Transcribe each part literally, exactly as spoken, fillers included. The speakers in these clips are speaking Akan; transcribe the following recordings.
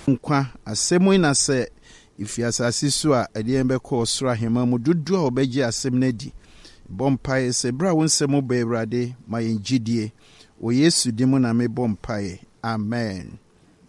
nkwa asɛm yi na sɛ ifi asase so a ɛde yɛn bɛkɔ ɔsoro ahema mu dodo a wɔbɛgye asɛm no adi bɔ mpaeɛ sɛ bra wo nsɛm ba Awurade ma yɛn gyidie wɔ Yesu di mu na mebɔ mpaeɛ. Amen.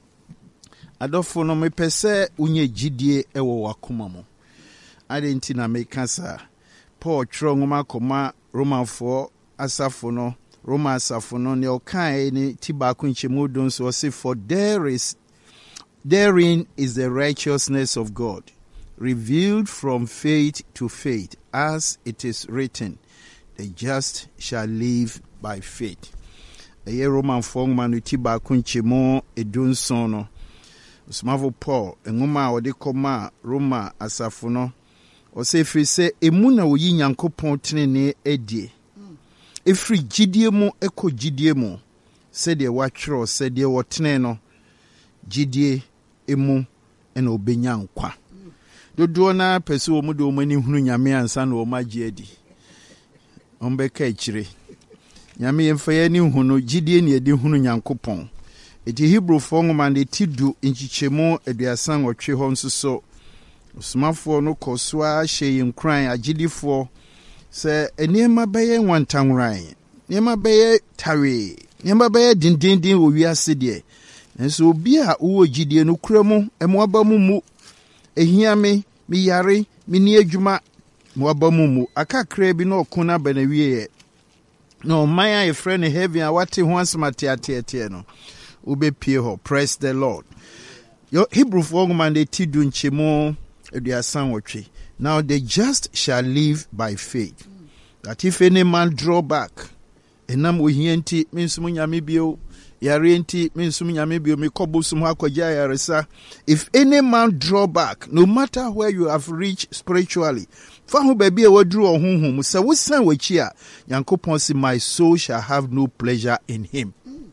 Adɔfo no mepɛ sɛ wonyɛ gyidie ɛwɔ wakoma mu. Ade nti na meka saa. Paul twerɛ nwoma kɔma Romanfoɔ asafo no, Roma asafo no ne ɔkae ne ti baako nkyɛmu do nso ɔse, for there is therein is the righteousness of God, revealed from faith to faith, as it is written, the just shall live by faith. Ɛyɛ Romanfoɔ nwoma no ti baako nkyɛmu edu nson no. Osmafo Paul nwoma a ɔde kɔma Roma asafo no ɔsɛ firi sɛ emu na oyi Nyankopɔn tenene adie. Efiri gyidie mu ɛkɔ gyidie mu sɛdeɛ watwerɛ sɛdeɛ wɔtene no gyidie emu ɛna obenya nkwa. Dodoɔ na pɛsɛ wɔn de wɔn ani hunu Nyame ansa na wɔn agye adi. Wɔn bɛka akyire. Nyame yɛmfa yɛn ani hunu gyidie ne yɛde hunu Nyankopɔn. Eti Hebrefoɔ nwoma de ti du nkyikyɛmu aduasa nwɔtwe hɔ nso so osomafoɔ no kɔ so a hyɛ yɛn kran agyidifoɔ sɛ nneɛma bɛyɛ nwantanwran, nneɛma bɛyɛ tawee, nneɛma bɛyɛ dindindin wɔ wiase deɛ. Nso obi a wowɔ gyidie no kura mu, ɛmoaba mu mu, ehia me, me yare, me ni adwuma, moaba mu mu, akakra bi na ɔko na bana wieɛ. Na ɔman a yɛfrɛ no heaven a wate ho asɛm ateateateɛ no, wobɛpie hɔ. Praise the Lord. Yo Hebrefoɔ nwoma de ti du nkyɛmu aduasa nwɔtwe. Now the just shall live by faith. That if any man draw back, enam ohia nti mensum Nyame bio, yare nti mensum Nyame bio, me kɔbɔ sum ha kɔgya yaresa. If any man draw back, no matter where you have reached spiritually, fa ho baabi a waduru ɔhonhom sɛ wosan w'akyi a Nyankopɔn sɛ my soul shall have no pleasure in him.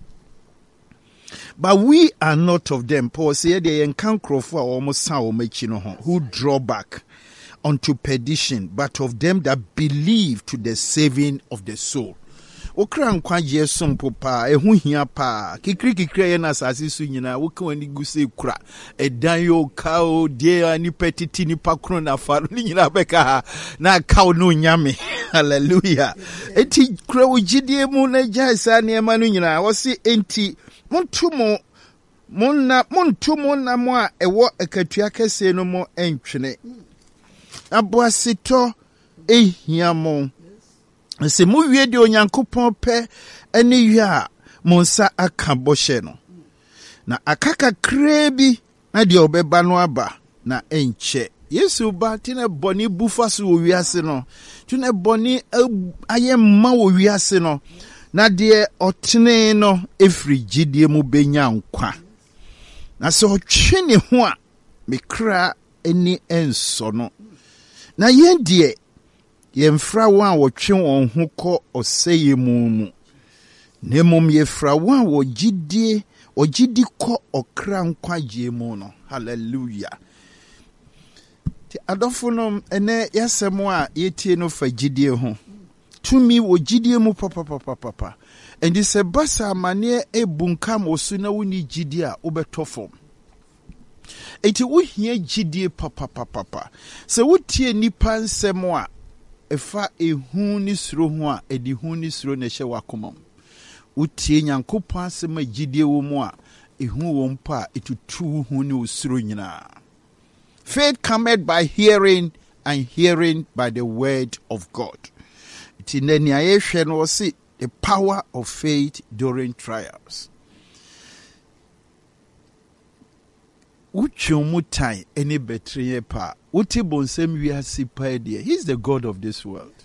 But we are not of them. Paul said they encounter for almost sound who draw back unto perdition, but of them that believe to the saving of the soul. Okra nkwaje sompo pa ehu hia pa kikri kikri ye na asase su nyina wo kan ni guse kura edan yo kao die ani petiti ni pakro na faru ni nyina beka na kao no nyame. Hallelujah. Eti kura wo gidie mu na jaisa ne ma no nyina wo se enti montumo monna montumo na mo a ewo akatua kese no mo entwene aboaseto ehia mo se mu wie de Onyankopɔn pɛ ani wie a mo nsa aka bɔhyɛ no na akaka krebi na de obeba no aba na enche Yesu ba tine boni bufa so wo wiase no tine boni ayemma wo wiase no na de otene no efri gidie mu benya nkwa na so otwe ne ho a mekra eni enso no na yen de yemfra wo a wotwe won ho kɔ ɔsɛye mu mu ne mom yefra wo a wo gidie ogidi kɔ ɔkra nkwaje mu no. Hallelujah. Ti adofo no ene yasɛm a yetie no fa gidie ho tumi wo gidie mu papa papa papa endi se basa mane ebunkam osu na woni gidie a obetofom enti wo hia gidie papa papa papa se wotie nipa nsɛm a efa ehu ni suro ho a edi hu ni suro na hye wakoma wotie Nyankopɔn asɛm a gidie wo mu a ehu wo mpa etutu hu ni usuro nyina. Faith cometh by hearing, and hearing by the word of God. Tineni ayehwe no see the power of faith during trials. Uchomutai any betrayal pa. Uti bonsem wiasi pa dia. He's the God of this world.